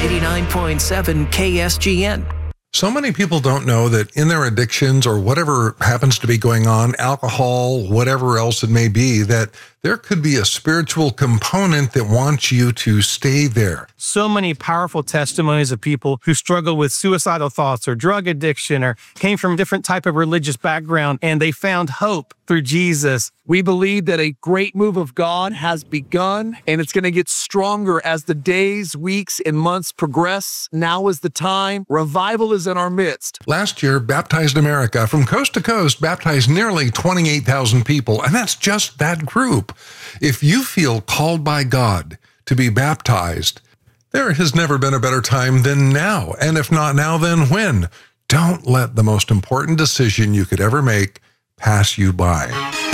89.7 KSGN. So many people don't know that in their addictions or whatever happens to be going on, alcohol, whatever else it may be, that there could be a spiritual component that wants you to stay there. So many powerful testimonies of people who struggle with suicidal thoughts or drug addiction or came from different type of religious background, and they found hope through Jesus. We believe that a great move of God has begun, and it's going to get stronger as the days, weeks, and months progress. Now is the time. Revival is in our midst. Last year, Baptized America, from coast to coast, baptized nearly 28,000 people, and that's just that group. If you feel called by God to be baptized, there has never been a better time than now. And if not now, then when? Don't let the most important decision you could ever make pass you by.